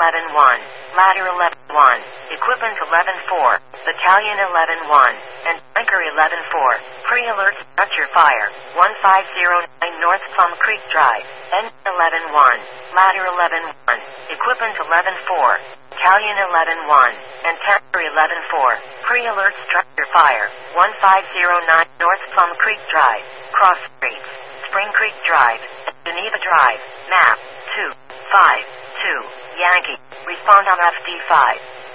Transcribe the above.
11-1, Ladder 11-1, Equipment 11-4, Battalion 11-1, and Tanker 11-4. Pre-alert structure fire, 1509 North Plum Creek Drive, Engine 11-1, Ladder 11-1, Equipment 11-4, Battalion 11-1, and Tanker 11-4. Pre-alert structure fire, 1509 North Plum Creek Drive, Cross Streets, Spring Creek Drive, Geneva Drive, map 252, Yankee. Respond on FD5.